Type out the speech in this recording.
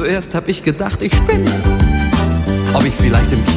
Zuerst hab ich gedacht, ich spinne, ob ich vielleicht im